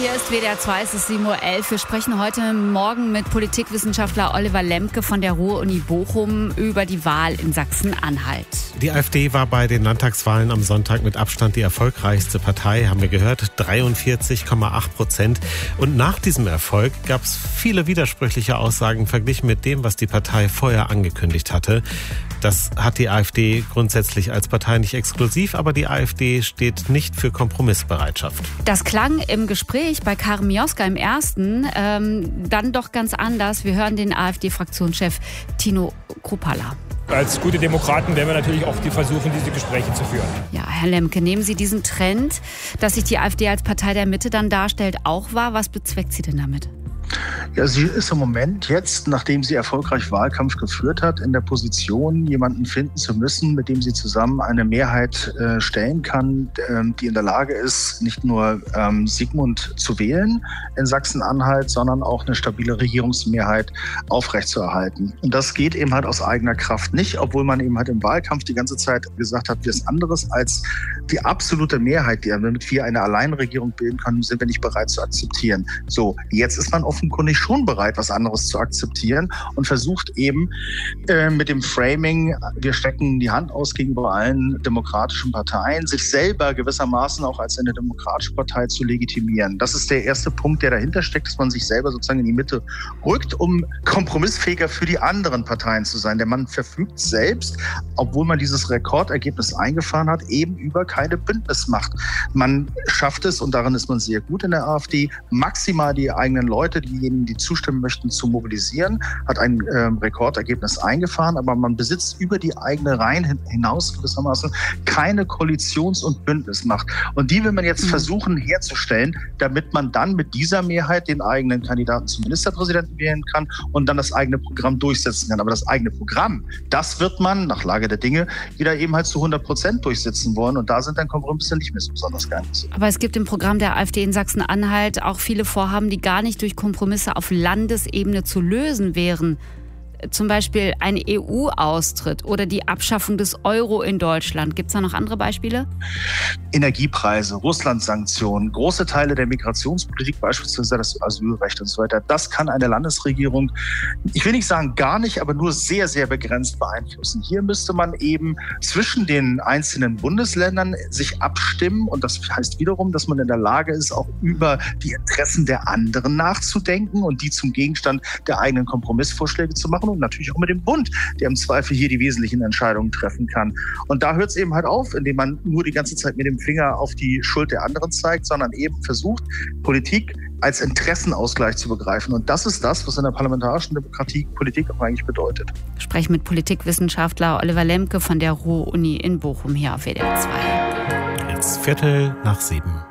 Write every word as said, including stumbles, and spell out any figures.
Hier ist W D R zwei, es ist sieben Uhr elf. Wir sprechen heute Morgen mit Politikwissenschaftler Oliver Lemke von der Ruhr-Uni Bochum über die Wahl in Sachsen-Anhalt. Die AfD war bei den Landtagswahlen am Sonntag mit Abstand die erfolgreichste Partei, haben wir gehört, dreiundvierzig Komma acht Prozent. Und nach diesem Erfolg gab es viele widersprüchliche Aussagen verglichen mit dem, was die Partei vorher angekündigt hatte. Das hat die AfD grundsätzlich als Partei nicht exklusiv, aber die AfD steht nicht für Kompromissbereitschaft. Das klang im Gespräch bei Karin Mioska im ersten ähm, dann doch ganz anders. Wir hören den AfD-Fraktionschef Tino Kruppalla. Als gute Demokraten werden wir natürlich auch die versuchen, diese Gespräche zu führen. Ja, Herr Lemke, nehmen Sie diesen Trend, dass sich die AfD als Partei der Mitte dann darstellt, auch wahr? Was bezweckt sie denn damit? Ja, sie ist im Moment jetzt, nachdem sie erfolgreich Wahlkampf geführt hat, in der Position, jemanden finden zu müssen, mit dem sie zusammen eine Mehrheit äh, stellen kann, äh, die in der Lage ist, nicht nur ähm, Sigmund zu wählen in Sachsen-Anhalt, sondern auch eine stabile Regierungsmehrheit aufrechtzuerhalten. Und das geht eben halt aus eigener Kraft nicht, obwohl man eben halt im Wahlkampf die ganze Zeit gesagt hat, wir sind anderes als die absolute Mehrheit, damit wir eine Alleinregierung bilden können, sind wir nicht bereit zu akzeptieren. So, jetzt ist man offenkundig schon bereit, was anderes zu akzeptieren und versucht eben äh, mit dem Framing, wir stecken die Hand aus gegenüber allen demokratischen Parteien, sich selber gewissermaßen auch als eine demokratische Partei zu legitimieren. Das ist der erste Punkt, der dahinter steckt, dass man sich selber sozusagen in die Mitte rückt, um kompromissfähiger für die anderen Parteien zu sein. Denn man verfügt selbst, obwohl man dieses Rekordergebnis eingefahren hat, eben über keine Bündnismacht. Man schafft es, und darin ist man sehr gut in der AfD, maximal die eigenen Leute, diejenigen, die zustimmen möchten, zu mobilisieren, hat ein äh, Rekordergebnis eingefahren, aber man besitzt über die eigene Reihen hinaus gewissermaßen keine Koalitions- und Bündnismacht. Und die will man jetzt versuchen herzustellen, damit man dann mit dieser Mehrheit den eigenen Kandidaten zum Ministerpräsidenten wählen kann und dann das eigene Programm durchsetzen kann. Aber das eigene Programm, das wird man nach Lage der Dinge wieder eben halt zu hundert Prozent durchsetzen wollen. Und da sind dann Kompromisse nicht mehr so besonders geeignet. Aber es gibt im Programm der AfD in Sachsen-Anhalt auch viele Vorhaben, die gar nicht durch Kompromisse auf Landesebene zu lösen wären. Zum Beispiel ein E U-Austritt oder die Abschaffung des Euro in Deutschland. Gibt es da noch andere Beispiele? Energiepreise, Russland-Sanktionen, große Teile der Migrationspolitik, beispielsweise das Asylrecht und so weiter. Das kann eine Landesregierung, ich will nicht sagen gar nicht, aber nur sehr, sehr begrenzt beeinflussen. Hier müsste man eben zwischen den einzelnen Bundesländern sich abstimmen. Und das heißt wiederum, dass man in der Lage ist, auch über die Interessen der anderen nachzudenken und die zum Gegenstand der eigenen Kompromissvorschläge zu machen. Und natürlich auch mit dem Bund, der im Zweifel hier die wesentlichen Entscheidungen treffen kann. Und da hört es eben halt auf, indem man nur die ganze Zeit mit dem Finger auf die Schuld der anderen zeigt, sondern eben versucht, Politik als Interessenausgleich zu begreifen. Und das ist das, was in der parlamentarischen Demokratie Politik auch eigentlich bedeutet. Ich spreche mit Politikwissenschaftler Oliver Lemke von der Ruhr-Uni in Bochum hier auf W D R zwei. Jetzt Viertel nach sieben.